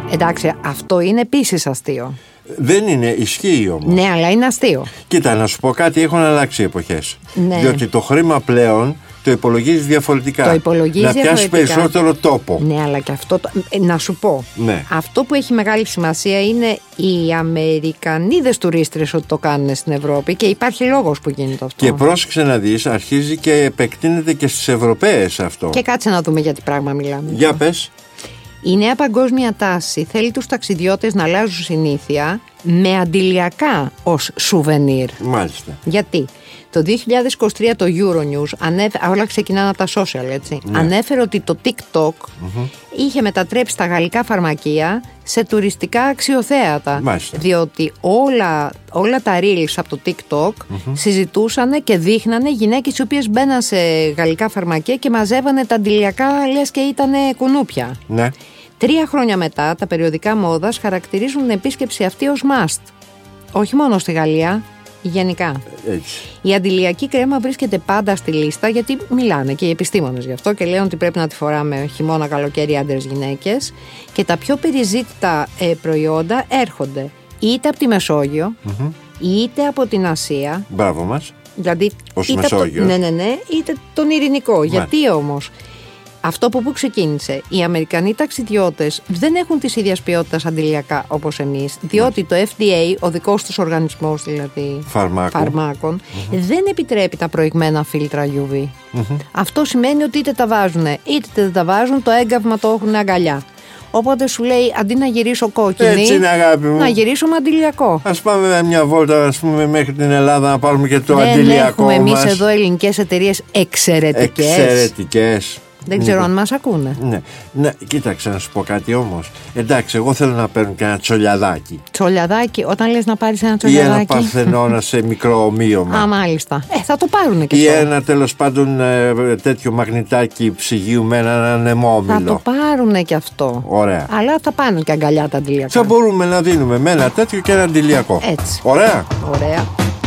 Εντάξει, αυτό είναι επίσης αστείο. Δεν είναι, ισχύει όμως. Ναι, αλλά είναι αστείο. Κοίτα, να σου πω κάτι, έχουν αλλάξει οι εποχές. Ναι. Διότι το χρήμα πλέον το υπολογίζει διαφορετικά. Το υπολογίζει να διαφορετικά. πιάσει περισσότερο τόπο. Ναι, αλλά και αυτό. Να σου πω. Ναι. Αυτό που έχει μεγάλη σημασία είναι οι Αμερικανίδες τουρίστρες ότι το κάνουν στην Ευρώπη και υπάρχει λόγος που γίνεται αυτό. Και πρόσεξε να δεις, αρχίζει και επεκτείνεται και στις Ευρωπαίες αυτό. Και κάτσε να δούμε για τι πράγμα μιλάμε. Για πες. Η νέα παγκόσμια τάση θέλει τους ταξιδιώτες να αλλάζουν συνήθεια με αντιλιακά ως σουβενίρ. Μάλιστα. Γιατί? Το 2023 το Euronews, όλα ξεκινάνε από τα social, έτσι, Ναι. ανέφερε ότι το TikTok είχε μετατρέψει τα γαλλικά φαρμακεία σε τουριστικά αξιοθέατα. Μάλιστα. Διότι όλα τα reels από το TikTok συζητούσαν και δείχνανε γυναίκες οι οποίες μπαίναν σε γαλλικά φαρμακεία και μαζεύανε τα αντιλιακά λες και ήταν κουνούπια. Ναι. 3 χρόνια μετά, τα περιοδικά μόδας χαρακτηρίζουν την επίσκεψη αυτή ως must. Όχι μόνο στη Γαλλία, γενικά. Έτσι. Η αντιλιακή κρέμα βρίσκεται πάντα στη λίστα γιατί μιλάνε και οι επιστήμονες γι' αυτό και λένε ότι πρέπει να τη φοράμε χειμώνα, καλοκαίρι, άντρες, γυναίκες. Και τα πιο περιζήτητα προϊόντα έρχονται είτε από τη Μεσόγειο, είτε από την Ασία. Μπράβο μας. Δηλαδή, Ως είτε Μεσόγειος. ναι, είτε τον Ειρηνικό. Γιατί όμως? Αυτό από πού ξεκίνησε? Οι Αμερικανοί ταξιδιώτες δεν έχουν της ίδιας ποιότητας αντιλιακά όπως εμείς, διότι το FDA, ο δικός τους οργανισμός δηλαδή φαρμάκων, δεν επιτρέπει τα προηγμένα φίλτρα UV. Αυτό σημαίνει ότι είτε τα βάζουν είτε δεν τα βάζουν, το έγκαυμα το έχουν αγκαλιά. Οπότε σου λέει, αντί να γυρίσω κόκκινη, Έτσι είναι, αγάπη μου. να γυρίσω με αντιλιακό. Ας πάμε μια βόλτα, ας πούμε, μέχρι την Ελλάδα να πάρουμε και το αντιλιακό μας. Έχουμε εμείς εδώ ελληνικές εταιρείες εξαιρετικές. Δεν ξέρω αν μας ακούνε. Ναι, κοίταξε να σου πω κάτι όμως. Εντάξει, εγώ θέλω να παίρνω και ένα τσολιαδάκι. Τσολιαδάκι, όταν λες να πάρεις ένα τσολιαδάκι. Ή ένα παρθενώνα σε μικρό ομοίωμα. Α, μάλιστα. Θα το πάρουν και ή αυτό. Ή ένα τέλος πάντων τέτοιο μαγνητάκι ψυγείου με έναν ανεμόμυλο. Θα το πάρουν και αυτό. Ωραία. Αλλά θα πάνε και αγκαλιά τα αντιλιακά. Θα μπορούμε να δίνουμε με ένα τέτοιο και ένα αντιλιακό. Έτσι. Ωραία. Ωραία.